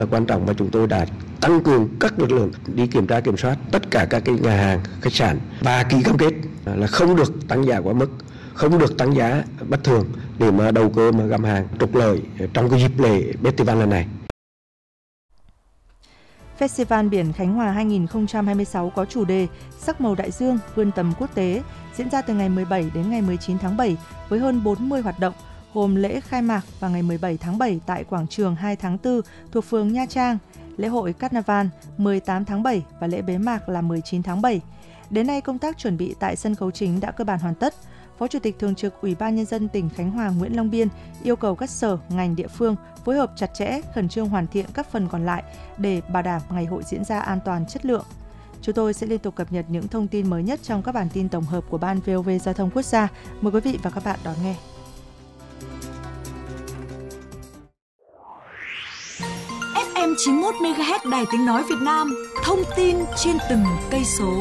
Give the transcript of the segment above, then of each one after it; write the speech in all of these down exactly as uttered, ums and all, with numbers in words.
Quan trọng mà chúng tôi đã tăng cường các lực lượng đi kiểm tra kiểm soát tất cả các cái nhà hàng, khách sạn và ký cam kết là không được tăng giá quá mức, không được tăng giá bất thường để mà đầu cơ mà găm hàng trục lợi trong cái dịp lễ festival lần này. Festival Biển Khánh Hòa hai không hai sáu có chủ đề Sắc màu đại dương vươn tầm quốc tế, diễn ra từ ngày mười bảy đến ngày mười chín tháng bảy với hơn bốn mươi hoạt động, gồm lễ khai mạc vào ngày mười bảy tháng bảy tại quảng trường hai tháng tư thuộc phường Nha Trang, lễ hội Carnival mười tám tháng bảy và lễ bế mạc là mười chín tháng bảy. Đến nay, công tác chuẩn bị tại sân khấu chính đã cơ bản hoàn tất. Phó Chủ tịch Thường trực Ủy ban Nhân dân tỉnh Khánh Hòa Nguyễn Long Biên yêu cầu các sở, ngành địa phương phối hợp chặt chẽ, khẩn trương hoàn thiện các phần còn lại để bảo đảm ngày hội diễn ra an toàn, chất lượng. Chúng tôi sẽ liên tục cập nhật những thông tin mới nhất trong các bản tin tổng hợp của Ban vê o vê Giao thông Quốc gia. Mời quý vị và các bạn đón nghe. ép em chín mươi mốt mê ga héc Đài Tiếng Nói Việt Nam, thông tin trên từng cây số.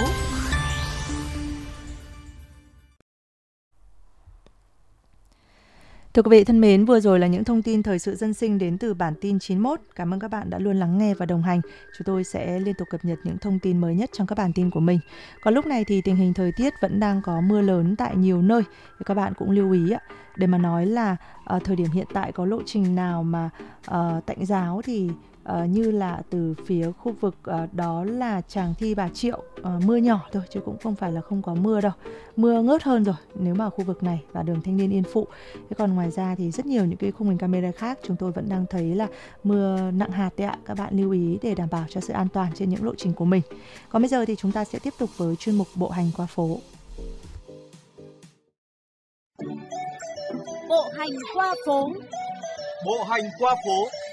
Thưa quý vị thân mến, vừa rồi là những thông tin thời sự dân sinh đến từ bản tin chín mốt. Cảm ơn các bạn đã luôn lắng nghe và đồng hành. Chúng tôi sẽ liên tục cập nhật những thông tin mới nhất trong các bản tin của mình. Còn lúc này thì tình hình thời tiết vẫn đang có mưa lớn tại nhiều nơi. Thì các bạn cũng lưu ý để mà nói là uh, thời điểm hiện tại có lộ trình nào mà uh, tạnh giáo thì Uh, như là từ phía khu vực uh, đó là Tràng Thi Bà Triệu, uh, mưa nhỏ thôi chứ cũng không phải là không có mưa đâu, mưa ngớt hơn rồi nếu mà khu vực này và đường Thanh Niên Yên Phụ. Thế còn ngoài ra thì rất nhiều những cái khung hình camera khác chúng tôi vẫn đang thấy là mưa nặng hạt đấy ạ. Các bạn lưu ý để đảm bảo cho sự an toàn trên những lộ trình của mình. Còn bây giờ thì chúng ta sẽ tiếp tục với chuyên mục Bộ hành qua phố. Bộ hành qua phố. Bộ hành qua phố.